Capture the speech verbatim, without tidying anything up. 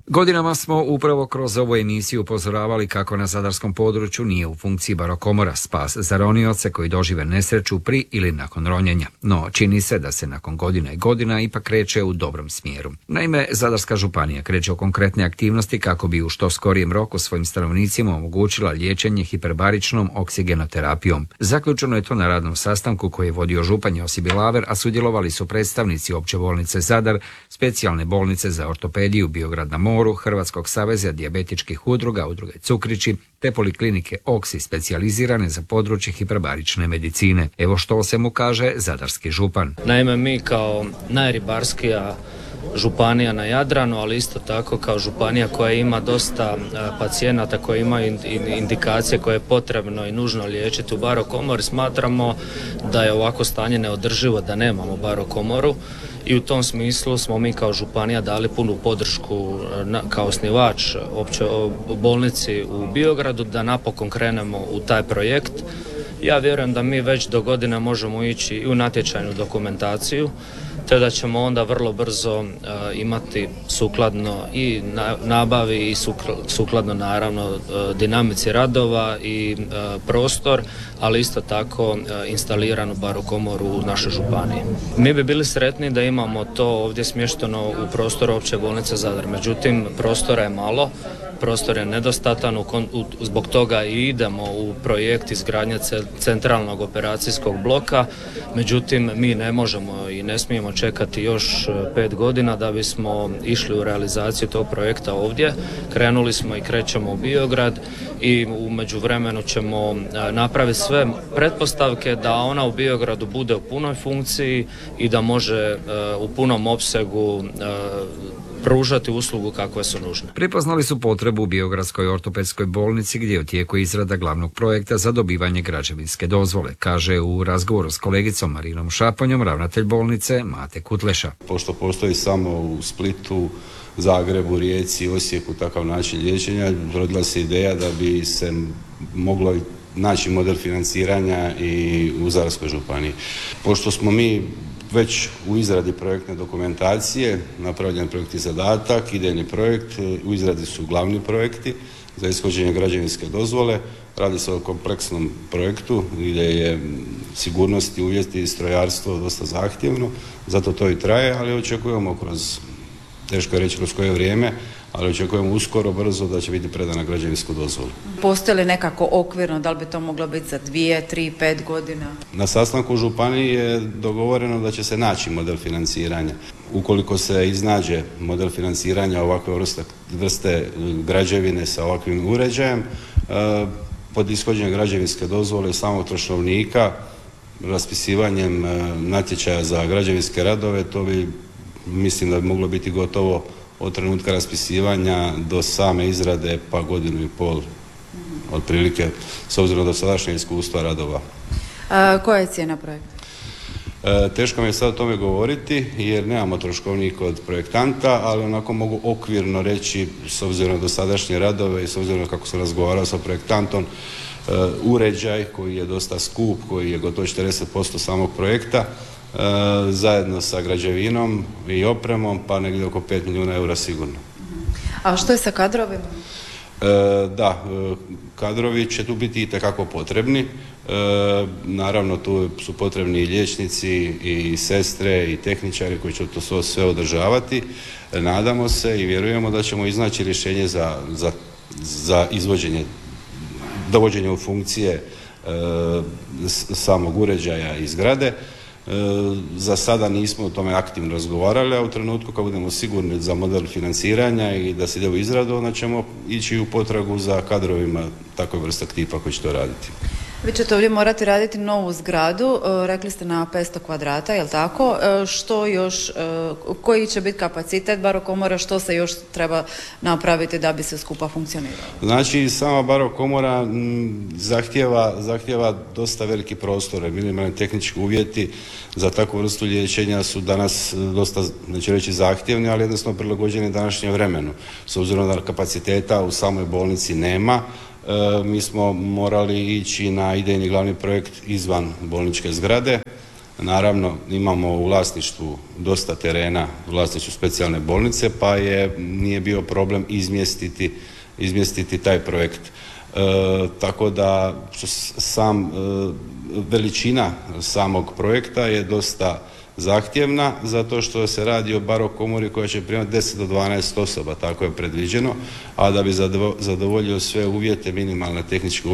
Godinama smo upravo kroz ovu emisiju upozoravali kako na zadarskom području nije u funkciji barokomora, spas za ronioce koji dožive nesreću pri ili nakon ronjenja. No, čini se da se nakon godina i godina ipak kreće u dobrom smjeru. Naime, Zadarska županija kreće u konkretne aktivnosti kako bi u što skorijem roku svojim stanovnicima omogućila liječenje hiperbaričnom oksigenoterapijom. Zaključeno je to na radnom sastanku koji je vodio župan Josip Bilaver, a sudjelovali su predstavnici Opće bolnice Zadar, Specijalne bolnice za ortopediju Biograd na Moru, Hrvatskog saveza dijabetičkih udruga, udruge Cukrići, te poliklinike Oksi specijalizirane za područje hiperbarične medicine. Evo što o svemu kaže zadarski župan. Naime, mi kao najribarskija županija na Jadranu, ali isto tako kao županija koja ima dosta pacijenata koji imaju indikacije koje je potrebno i nužno liječiti u barokomori, smatramo da je ovako stanje neodrživo, da nemamo barokomoru. I u tom smislu smo mi kao županija dali punu podršku kao osnivač opće bolnici u Biogradu da napokon krenemo u taj projekt. Ja vjerujem da mi već do godine možemo ići i u natječajnu dokumentaciju, te da ćemo onda vrlo brzo uh, imati sukladno i na, nabavi i sukladno naravno uh, dinamici radova i uh, prostor, ali isto tako uh, instaliranu barokomoru u našoj županiji. Mi bi bili sretni da imamo to ovdje smješteno u prostoru Opće bolnice Zadar, međutim prostora je malo, prostor je nedostatan, u, u, zbog toga i idemo u projekt izgradnje centralnog operacijskog bloka, međutim mi ne možemo i ne smijemo čekati još pet godina da bismo išli u realizaciju tog projekta ovdje. Krenuli smo i krećemo u Biograd i u međuvremenu ćemo napraviti sve pretpostavke da ona u Biogradu bude u punoj funkciji i da može u punom opsegu pružati uslugu kakve su nužne. Prepoznali su potrebu u Biogradskoj ortopedskoj bolnici gdje je u tijeku izrada glavnog projekta za dobivanje građevinske dozvole, kaže u razgovoru s kolegicom Marinom Šaponjom ravnatelj bolnice Mate Kutleša. Pošto postoji samo u Splitu, Zagrebu, Rijeci, Osijeku takav način liječenja, rodila se ideja da bi se moglo naći model financiranja i u Zadarskoj županiji. Pošto smo mi već u izradi projektne dokumentacije, napravljen projektni zadatak, idejni projekt, u izradi su glavni projekti za ishođenje građevinske dozvole. Radi se o kompleksnom projektu gdje je sigurnost i uvjeti i strojarstvo dosta zahtjevno, zato to i traje, ali očekujemo kroz, teško je reći kroz koje vrijeme, ali očekujemo uskoro, brzo da će biti predana građevinsku dozvolu. Postoji li nekako okvirno, da li bi to moglo biti za dvije, tri, pet godina? Na sastanku u županiji je dogovoreno da će se naći model financiranja. Ukoliko se iznađe model financiranja ovakve vrste, vrste građevine sa ovakvim uređajem, pod ishođenje građevinske dozvole samog troškovnika, raspisivanjem natječaja za građevinske radove, to bi, mislim da bi moglo biti gotovo od trenutka raspisivanja do same izrade pa godinu i pol otprilike, s obzirom do sadašnje iskustva radova. A, koja je cijena projekta? E, teško mi je sad o tome govoriti jer nemamo troškovnik od projektanta, ali onako mogu okvirno reći s obzirom do sadašnje radove i s obzirom kako sam razgovarao sa projektantom, e, uređaj koji je dosta skup, koji je gotovo četrdeset posto samog projekta, E, zajedno sa građevinom i opremom, pa negdje oko pet milijuna eura sigurno. A što je sa kadrovima? E, da, kadrovi će tu biti itekako potrebni. E, naravno tu su potrebni i liječnici i sestre i tehničari koji će to sve održavati. E, nadamo se i vjerujemo da ćemo iznaći rješenje za, za, za izvođenje, dovođenje u funkcije e, samog uređaja i zgrade. E, za sada nismo o tome aktivno razgovarali, a u trenutku kad budemo sigurni za model financiranja i da se ide u izradu, onda ćemo ići u potragu za kadrovima takve vrste tipa koji će to raditi. Vi ćete ovdje morati raditi novu zgradu, rekli ste na petsto kvadrata, je li tako? Što još, koji će biti kapacitet barokomora, što se još treba napraviti da bi se skupa funkcioniralo? Znači, sama barokomora zahtjeva, zahtjeva dosta veliki prostor, minimalni tehnički uvjeti za takvu vrstu liječenja su danas dosta, neću reći zahtjevni, ali jednostavno prilagođeni današnjem vremenu. S obzirom da kapaciteta u samoj bolnici nema, E, mi smo morali ići na idejni glavni projekt izvan bolničke zgrade. E, Naravno, imamo u vlasništvu dosta terena, u vlasništvu specijalne bolnice, pa je, nije bio problem izmjestiti, izmjestiti taj projekt. E, tako da sam, e, veličina samog projekta je dosta zahtjevna, zato što se radi o barok komori koja će primati deset do dvanaest osoba, tako je predviđeno, a da bi zadovoljio sve uvjete, minimalne tehničke uvjete